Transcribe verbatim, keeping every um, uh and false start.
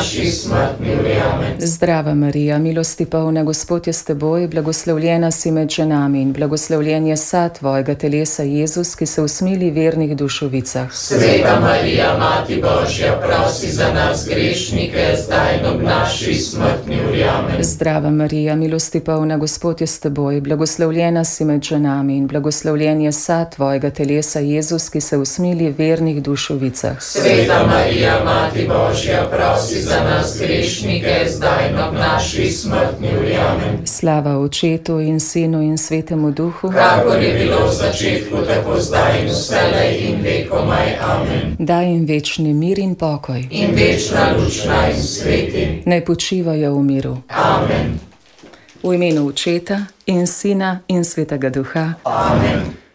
naši smrtni uri. Amen. Zdrava Marija, milosti polna, Gospod je s teboj, blagoslovljena si med ženami in blagoslovljen je sad tvojega telesa, Jezus, ki se usmili vernih duš v vicah. Sveta Marija, Mati Božja, prosi za nas grešnike, zdaj in ob naši smrtni uri. Amen. Zdrava Marija, milosti polna, Gospod je s teboj, blagoslovljena si med ženami in blagoslovljen je sad tvojega telesa, Jezus, ki se usmili vernih duš v vicah. Sveta Marija, Mati Božja, prosi za nas grešnike, zdaj in ob naši smrtni uri. Amen. Slava Očetu in Sinu in Svetemu Duhu, kakor je bilo v začetku, tako zdaj in vselej in vekomaj. Amen. daj jim večni mir in pokoj. In večna luč naj jim sveti. Naj počivajo v miru. Amen. V imenu Očeta in Sina in Svetega Duha. Amen.